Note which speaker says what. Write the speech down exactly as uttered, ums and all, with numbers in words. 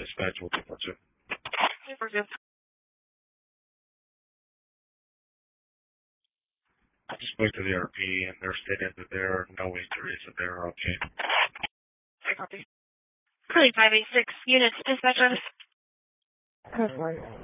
Speaker 1: Dispatch will take two.
Speaker 2: We're good.
Speaker 1: I just spoke to the R P and they're stating that there are no injuries and they're okay.
Speaker 2: I copy. Curly five eight six units, dispatcher.
Speaker 3: That's right.